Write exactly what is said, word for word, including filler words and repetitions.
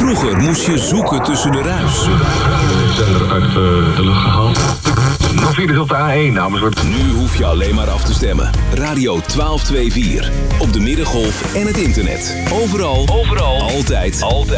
Vroeger moest je zoeken tussen de ruis. De zender uit de, de lucht gehaald. Nog vierde is op de A één, namens wordt... Nu hoef je alleen maar af te stemmen. Radio twaalf vijfenveertig. Op de middengolf en het internet. Overal. Overal. Altijd. Altijd.